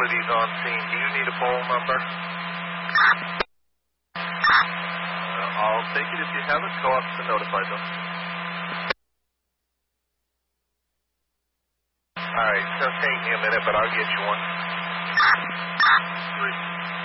activities on scene. Do you need a poll number? I'll take it if you have it. Go up to notify them. All right, it's going to take me a minute, but I'll get you one. 3.